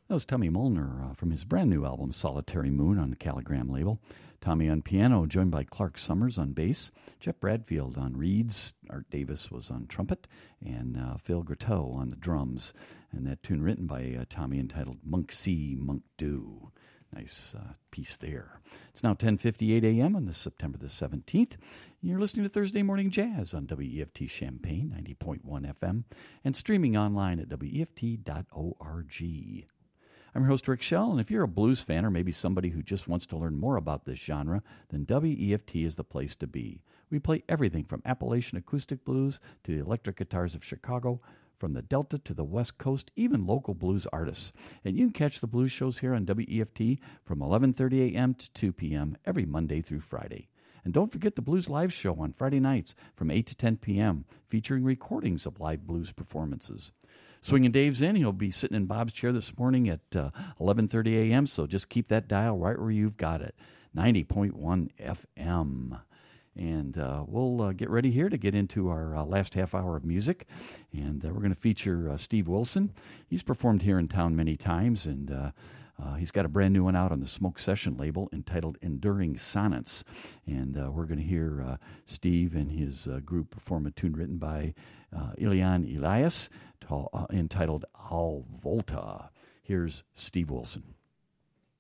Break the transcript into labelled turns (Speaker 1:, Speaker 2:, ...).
Speaker 1: That was Tommy Molnar from his brand new album Solitary Moon on the Caligram label. Tommy on piano, joined by Clark Summers on bass, Jeff Bradfield on reeds, Art Davis was on trumpet, and Phil Gratteau on the drums. And that tune written by Tommy entitled Monk See, Monk Do. Nice piece there. It's now 10:58 a.m. on this September the 17th. You're listening to Thursday Morning Jazz on WEFT Champaign, 90.1 FM, and streaming online at WEFT.org. I'm your host, Rick Schell, and if you're a blues fan or maybe somebody who just wants to learn more about this genre, then WEFT is the place to be. We play everything from Appalachian acoustic blues to the electric guitars of Chicago, from the Delta to the West Coast, even local blues artists. And you can catch the blues shows here on WEFT from 11:30 a.m. to 2 p.m. every Monday through Friday. And don't forget the Blues Live Show on Friday nights from 8 to 10 p.m., featuring recordings of live blues performances. Swinging Dave's in. He'll be sitting in Bob's chair this morning at 11:30 a.m., so just keep that dial right where you've got it, 90.1 FM. And we'll get ready here to get into our last half hour of music. And we're going to feature Steve Wilson. He's performed here in town many times, and he's got a brand new one out on the Smoke Session label entitled Enduring Sonnets. And we're going to hear Steve and his group perform a tune written by Ilian Elias entitled Al Volta. Here's Steve Wilson.